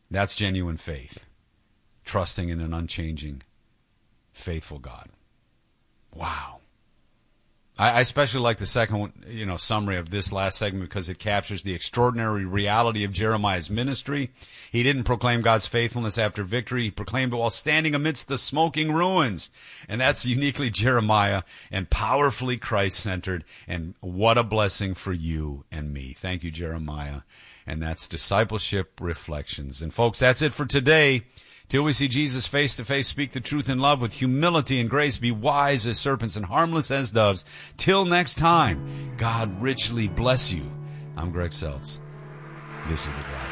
That's genuine faith. Trusting in an unchanging, faithful God. Wow. I especially like the second one, summary of this last segment because it captures the extraordinary reality of Jeremiah's ministry. He didn't proclaim God's faithfulness after victory. He proclaimed it while standing amidst the smoking ruins. And that's uniquely Jeremiah and powerfully Christ-centered. And what a blessing for you and me. Thank you, Jeremiah. And that's Discipleship Reflections. And folks, that's it for today. Till we see Jesus face to face, speak the truth in love with humility and grace, be wise as serpents and harmless as doves. Till next time, God richly bless you. I'm Greg Seltz. This is The Drive.